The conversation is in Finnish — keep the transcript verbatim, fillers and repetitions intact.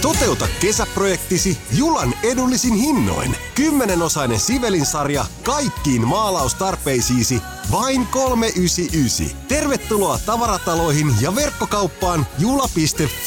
Toteuta kesäprojektisi Julan edullisin hinnoin. Kymmenenosainen Sivelin-sarja kaikkiin maalaustarpeisiisi vain kolme yhdeksänkymmentäyhdeksän. Tervetuloa tavarataloihin ja verkkokauppaan jula piste fi.